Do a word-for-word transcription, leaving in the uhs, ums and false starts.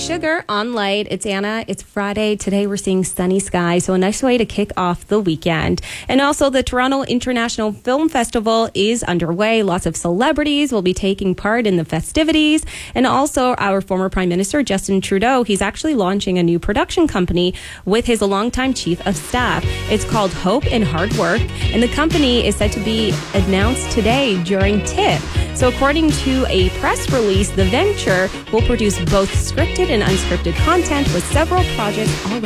Sugar on Light. It's Anna. It's Friday. Today we're seeing sunny skies, so a nice way to kick off the weekend. And also the Toronto International Film Festival is underway. Lots of celebrities will be taking part in the festivities. And also our former Prime Minister, Justin Trudeau, he's actually launching a new production company with his longtime chief of staff. It's called Hope and Hard Work, and the company is said to be announced today during TIFF. So according to a press release, the venture will produce both scripted and unscripted content with several projects already